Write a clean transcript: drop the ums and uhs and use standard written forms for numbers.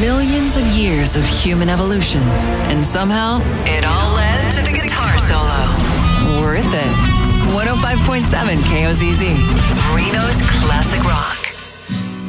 Millions of years of human evolution, and somehow it all led to the guitar solo. Worth it. 105.7 KOZZ, Reno's Classic Rock.